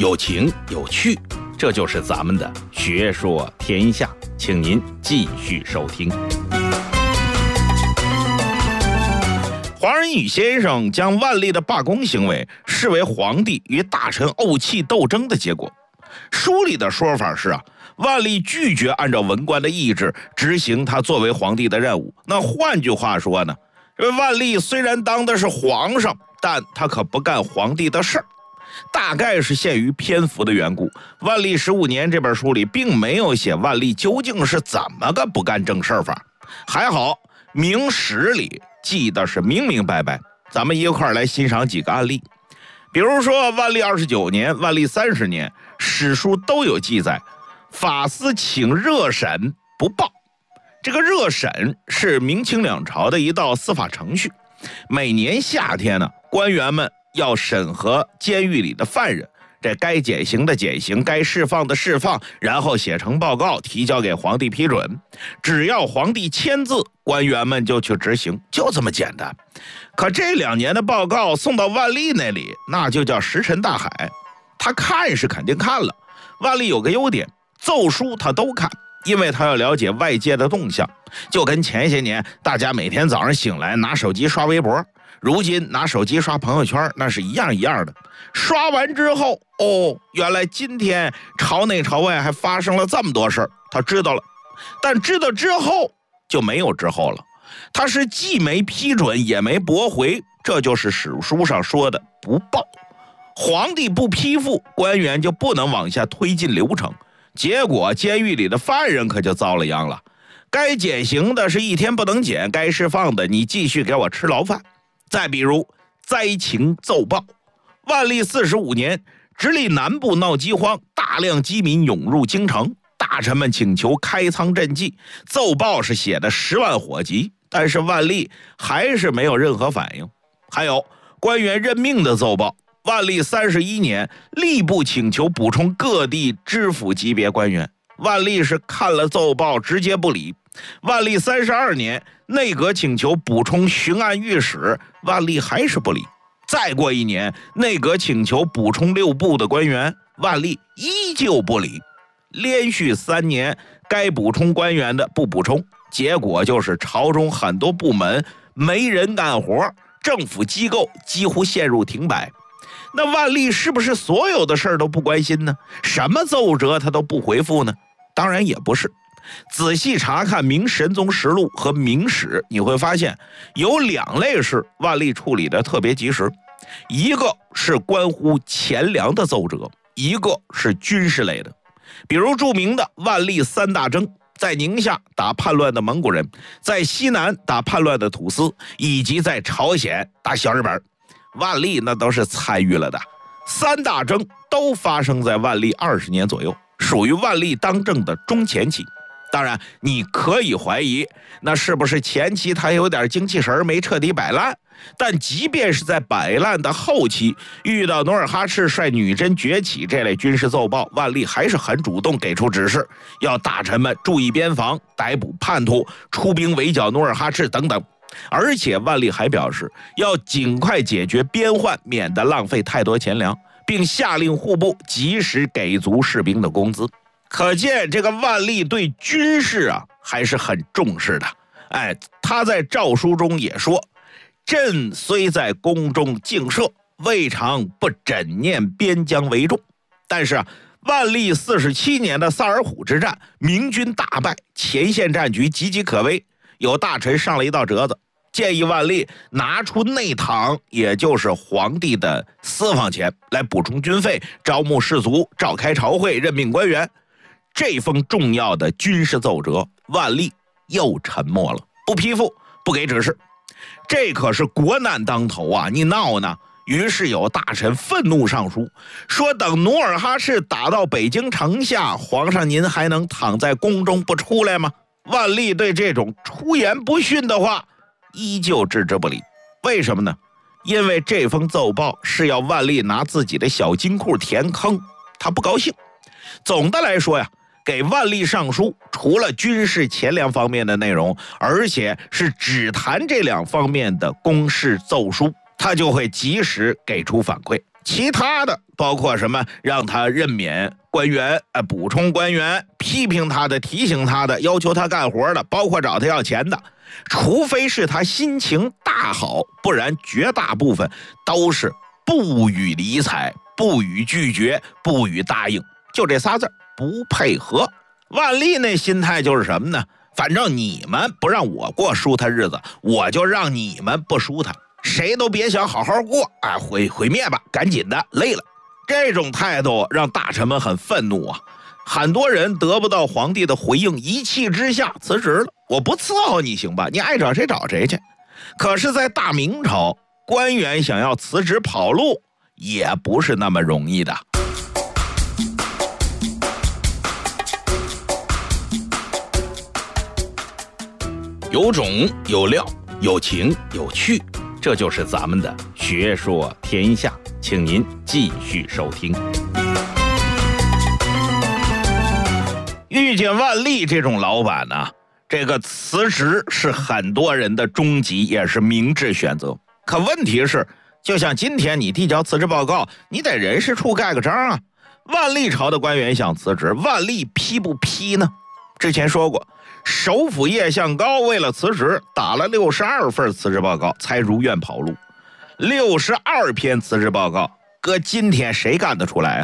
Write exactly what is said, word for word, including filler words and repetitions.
有情有趣，这就是咱们的学说天下，请您继续收听。黄仁宇先生将万历的罢工行为视为皇帝与大臣怄气斗争的结果。书里的说法是啊，万历拒绝按照文官的意志执行他作为皇帝的任务。那换句话说呢，万历虽然当的是皇上，但他可不干皇帝的事儿。大概是限于篇幅的缘故，《万历十五年》这本书里并没有写万历究竟是怎么个不干正事法。还好明史里记得是明明白白。咱们一块儿来欣赏几个案例。比如说万历二十九年、万历三十年，史书都有记载，法司请热审不报。这个热审是明清两朝的一道司法程序，每年夏天呢，官员们要审核监狱里的犯人，这该减刑的减刑，该释放的释放，然后写成报告提交给皇帝批准。只要皇帝签字，官员们就去执行，就这么简单。可这两年的报告送到万历那里，那就叫石沉大海。他看是肯定看了，万历有个优点，奏书他都看，因为他要了解外界的动向。就跟前些年大家每天早上醒来拿手机刷微博，如今拿手机刷朋友圈，那是一样一样的。刷完之后，哦，原来今天朝内朝外还发生了这么多事儿，他知道了。但知道之后就没有之后了，他是既没批准也没驳回，这就是史书上说的不报。皇帝不批复，官员就不能往下推进流程，结果监狱里的犯人可就遭了殃了。该减刑的是一天不能减，该释放的你继续给我吃牢饭。再比如灾情奏报，万历四十五年，直隶南部闹饥荒，大量饥民涌入京城，大臣们请求开仓赈济，奏报是写的十万火急，但是万历还是没有任何反应。还有官员任命的奏报，万历三十一年，吏部请求补充各地知府级别官员，万历是看了奏报直接不理。万历三十二年，内阁请求补充巡按御史，万历还是不理。再过一年，内阁请求补充六部的官员，万历依旧不理。连续三年，该补充官员的不补充，结果就是朝中很多部门没人干活，政府机构几乎陷入停摆。那万历是不是所有的事儿都不关心呢？什么奏折他都不回复呢？当然也不是。仔细查看《明神宗实录》和《明史》，你会发现有两类事万历处理的特别及时，一个是关乎钱粮的奏折，一个是军事类的。比如著名的万历三大征，在宁夏打叛乱的蒙古人，在西南打叛乱的土司，以及在朝鲜打小日本，万历那都是参与了的。三大征都发生在万历二十年左右，属于万历当政的中前期。当然你可以怀疑那是不是前期他有点精气神没彻底摆烂，但即便是在摆烂的后期，遇到努尔哈赤率女真崛起这类军事奏报，万历还是很主动给出指示，要大臣们注意边防，逮捕叛徒，出兵围剿努尔哈赤等等。而且万历还表示要尽快解决边患，免得浪费太多钱粮，并下令户部及时给足士兵的工资。可见这个万历对军事啊还是很重视的。哎，他在诏书中也说，朕虽在宫中静摄，未尝不枕念边疆为重。但是啊，万历四十七年的萨尔浒之战，明军大败，前线战局岌岌可危，有大臣上了一道折子，建议万历拿出内堂，也就是皇帝的私房钱来补充军费，招募士卒，召开朝会，任命官员。这封重要的军事奏折，万历又沉默了，不批复，不给指示。这可是国难当头啊，你闹呢？于是有大臣愤怒上书，说等努尔哈赤打到北京城下，皇上您还能躺在宫中不出来吗？万历对这种出言不逊的话依旧置之不理。为什么呢？因为这封奏报是要万历拿自己的小金库填坑，他不高兴。总的来说呀，给万历上书，除了军事钱粮方面的内容，而且是只谈这两方面的公事奏书，他就会及时给出反馈。 其他的包括什么让他任免官员、呃、补充官员、批评他的、提醒他的、要求他干活的，包括找他要钱的，除非是他心情大好，不然绝大部分都是不予理睬、不予拒绝、不予答应，就这仨字，不配合。万历那心态就是什么呢？反正你们不让我过舒坦日子，我就让你们不舒坦，谁都别想好好过，哎，毁毁灭吧，赶紧的，累了。这种态度让大臣们很愤怒啊！很多人得不到皇帝的回应，一气之下辞职了。我不伺候你行吧？你爱找谁找谁去。可是，在大明朝，官员想要辞职跑路，也不是那么容易的。有种有料，有情有趣，这就是咱们的学说天下，请您继续收听。遇见万历这种老板呢、啊，这个辞职是很多人的终极，也是明智选择。可问题是，就像今天你递交辞职报告，你得人事处盖个章啊。万历朝的官员想辞职，万历批不批呢？之前说过，首辅叶向高为了辞职，打了六十二份辞职报告，才如愿跑路。六十二篇辞职报告，搁今天谁干得出来啊？